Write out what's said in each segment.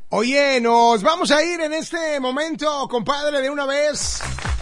Oye, nos vamos a ir en este momento, compadre, de una vez,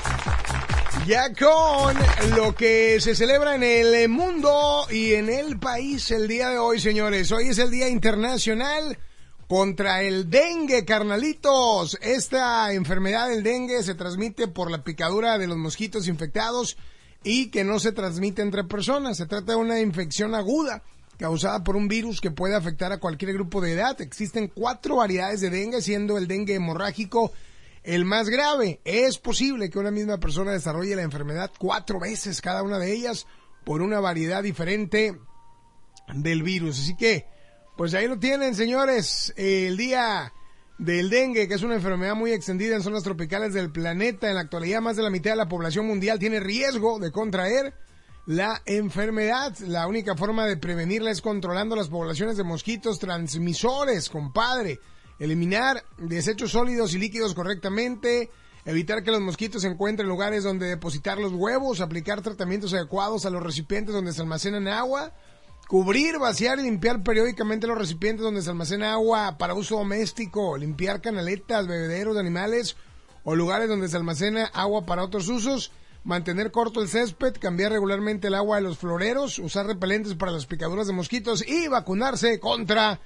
ya con lo que se celebra en el mundo y en el país el día de hoy, señores. Hoy es el Día Internacional contra el dengue, carnalitos. Esta enfermedad del dengue se transmite por la picadura de los mosquitos infectados y que no se transmite entre personas. Se trata de una infección aguda causada por un virus que puede afectar a cualquier grupo de edad. Existen 4 variedades de dengue, siendo el dengue hemorrágico el más grave. Es posible que una misma persona desarrolle la enfermedad 4 veces cada una de ellas por una variedad diferente del virus. Así que, pues ahí lo tienen, señores, el día del dengue, que es una enfermedad muy extendida en zonas tropicales del planeta. En la actualidad, más de la mitad de la población mundial tiene riesgo de contraer la enfermedad. La única forma de prevenirla es controlando las poblaciones de mosquitos transmisores, compadre. Eliminar desechos sólidos y líquidos correctamente, evitar que los mosquitos encuentren lugares donde depositar los huevos, aplicar tratamientos adecuados a los recipientes donde se almacenan agua, cubrir, vaciar y limpiar periódicamente los recipientes donde se almacena agua para uso doméstico, limpiar canaletas, bebederos de animales o lugares donde se almacena agua para otros usos, mantener corto el césped, cambiar regularmente el agua de los floreros, usar repelentes para las picaduras de mosquitos y vacunarse contra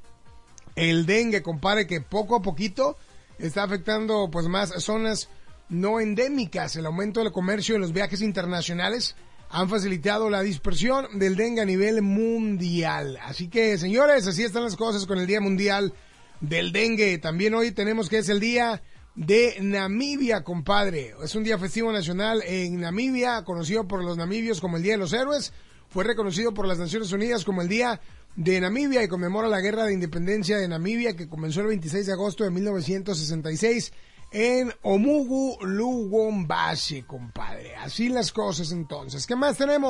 el dengue, compadre, que poco a poquito está afectando pues más zonas no endémicas. El aumento del comercio y los viajes internacionales han facilitado la dispersión del dengue a nivel mundial. Así que, señores, así están las cosas con el Día Mundial del Dengue. También hoy tenemos que es el Día de Namibia, compadre. Es un día festivo nacional en Namibia, conocido por los namibios como el Día de los Héroes. Fue reconocido por las Naciones Unidas como el Día de Namibia y conmemora la Guerra de Independencia de Namibia, que comenzó el 26 de agosto de 1966 en Omugu, Lubumbashi, compadre. Así las cosas entonces. ¿Qué más tenemos?